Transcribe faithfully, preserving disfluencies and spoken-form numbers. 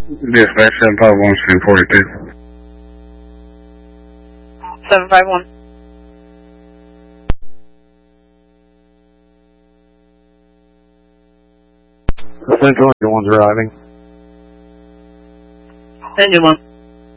Dispatch seven five one, ten forty-two. seven five one. Central, engine one's arriving. Engine one.